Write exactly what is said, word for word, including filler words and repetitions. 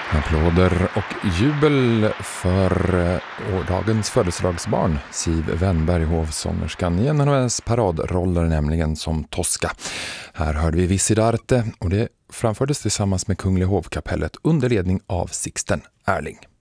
Applåder och jubel för dagens födelsedagsbarn Siv Wennberg, hovsångerskan i en av hennes paradroller, nämligen som Tosca. Här hörde vi Visidarte och det framfördes tillsammans med Kungliga hovkapellet under ledning av Sixten Erling.